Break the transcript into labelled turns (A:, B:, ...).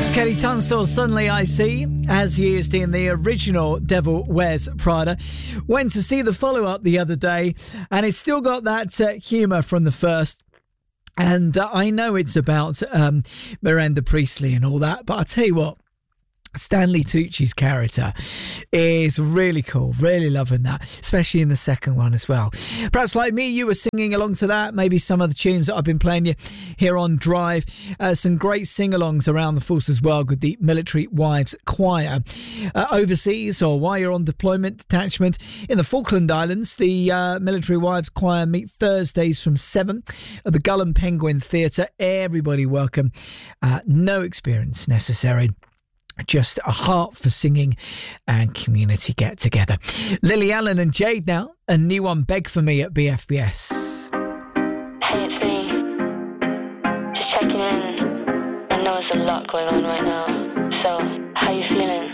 A: Kelly Tunstall, Suddenly I See, as used in the original Devil Wears Prada. Went to see the follow-up the other day, and it's still got that humour from the first. And I know it's about Miranda Priestley and all that, but I'll tell you what, Stanley Tucci's character is really cool. Really loving that, especially in the second one as well. Perhaps like me, you were singing along to that. Maybe some of the tunes that I've been playing you here on Drive. Some great sing-alongs around the forces world with the Military Wives Choir. Overseas, or while you're on deployment detachment in the Falkland Islands, the Military Wives Choir meet Thursdays from 7 at the Gull and Penguin Theatre. Everybody welcome. No experience necessary. Just a heart for singing and community get together. Lily Allen and Jade now, a new one, Beg For Me at BFBS.
B: Hey, it's me. Just checking in. I know there's a lot going on right now. So, how you feeling?